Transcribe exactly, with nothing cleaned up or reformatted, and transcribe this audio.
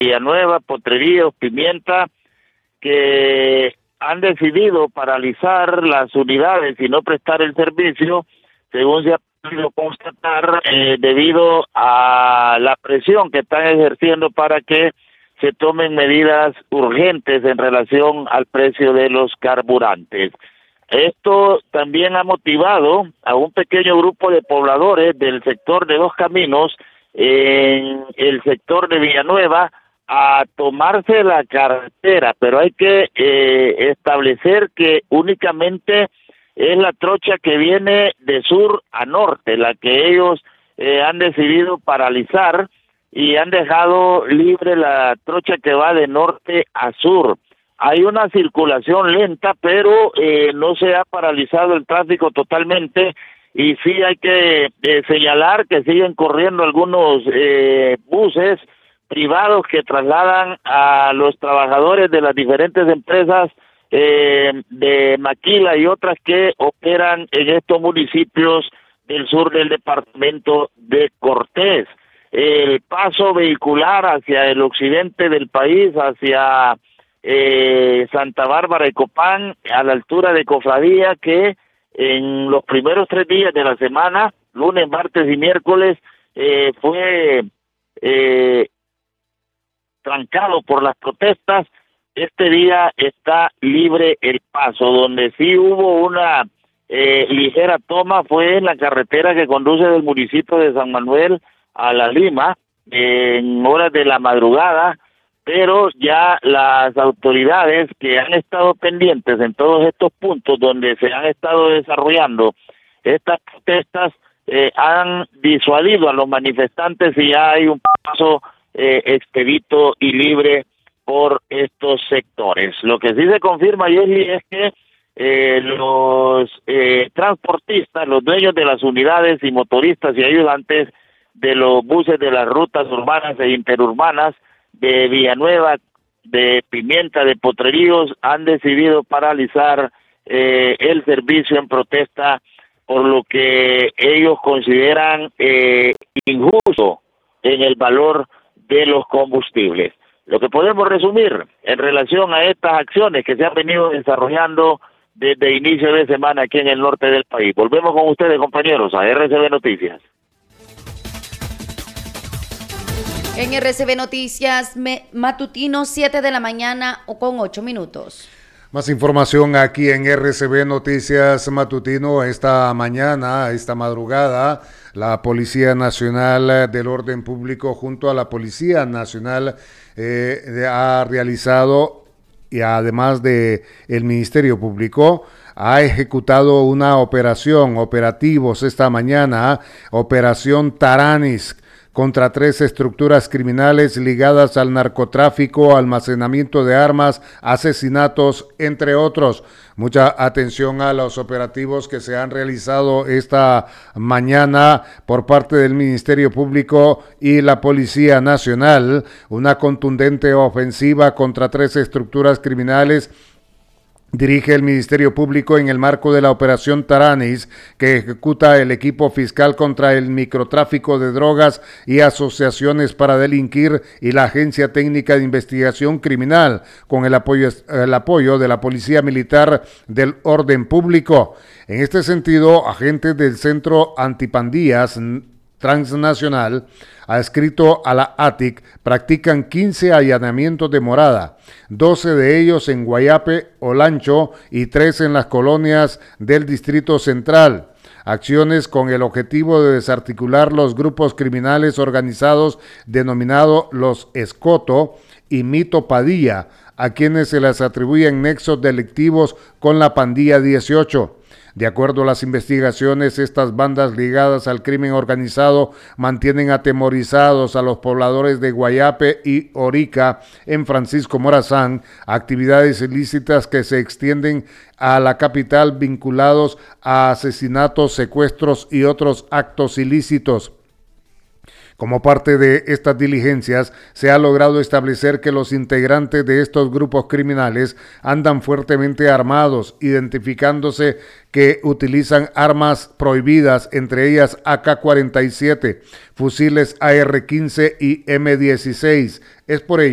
Villanueva, Potreríos, Pimienta, que han decidido paralizar las unidades y no prestar el servicio, según se ha podido constatar, eh, debido a la presión que están ejerciendo para que se tomen medidas urgentes en relación al precio de los carburantes. Esto también ha motivado a un pequeño grupo de pobladores del sector de Dos Caminos, en el sector de Villanueva, a tomarse la carretera, pero hay que eh, establecer que únicamente es la trocha que viene de sur a norte, la que ellos eh, han decidido paralizar, y han dejado libre la trocha que va de norte a sur. Hay una circulación lenta, pero eh, no se ha paralizado el tráfico totalmente, y sí hay que eh, señalar que siguen corriendo algunos eh, buses privados que trasladan a los trabajadores de las diferentes empresas eh, de Maquila y otras que operan en estos municipios del sur del departamento de Cortés. El paso vehicular hacia el occidente del país, hacia eh, Santa Bárbara y Copán, a la altura de Cofradía, que en los primeros tres días de la semana, lunes, martes y miércoles, eh, fue eh, trancado por las protestas. Este día está libre el paso. Donde sí hubo una eh, ligera toma fue en la carretera que conduce del municipio de San Manuel a La Lima, en horas de la madrugada, pero ya las autoridades que han estado pendientes en todos estos puntos donde se han estado desarrollando estas protestas eh, han disuadido a los manifestantes, y ya hay un paso eh, expedito y libre por estos sectores. Lo que sí se confirma, Yesli, es que eh, los eh, transportistas, los dueños de las unidades y motoristas y ayudantes de los buses de las rutas urbanas e interurbanas de Villanueva, de Pimienta, de Potreríos, han decidido paralizar eh, el servicio en protesta por lo que ellos consideran eh, injusto en el valor de los combustibles. Lo que podemos resumir en relación a estas acciones que se han venido desarrollando desde inicio de semana aquí en el norte del país. Volvemos con ustedes, compañeros, a R C B Noticias. En R C B Noticias matutino, siete de la mañana o con ocho minutos. Más información aquí en R C B Noticias Matutino. Esta mañana, esta madrugada, la Policía Nacional del Orden Público junto a la Policía Nacional eh, ha realizado, y además de el Ministerio Público, ha ejecutado una operación, operativos esta mañana, Operación Taranis, contra tres estructuras criminales ligadas al narcotráfico, almacenamiento de armas, asesinatos, entre otros. Mucha atención a los operativos que se han realizado esta mañana por parte del Ministerio Público y la Policía Nacional. Una contundente ofensiva contra tres estructuras criminales dirige el Ministerio Público en el marco de la Operación Taranis, que ejecuta el equipo fiscal contra el microtráfico de drogas y asociaciones para delinquir, y la Agencia Técnica de Investigación Criminal, con el apoyo, el apoyo de la Policía Militar del Orden Público. En este sentido, agentes del Centro Antipandillas Transnacional, adscrito a la A T I C, practican quince allanamientos de morada, doce de ellos en Guayape, Olancho y tres en las colonias del Distrito Central. Acciones con el objetivo de desarticular los grupos criminales organizados denominados los Escoto y Mito Padilla, a quienes se les atribuyen nexos delictivos con la Pandilla dieciocho. De acuerdo a las investigaciones, estas bandas ligadas al crimen organizado mantienen atemorizados a los pobladores de Guayape y Orica en Francisco Morazán, actividades ilícitas que se extienden a la capital vinculados a asesinatos, secuestros y otros actos ilícitos. Como parte de estas diligencias, se ha logrado establecer que los integrantes de estos grupos criminales andan fuertemente armados, identificándose que utilizan armas prohibidas, entre ellas A K cuarenta y siete, fusiles A R quince y M dieciséis. Es por ello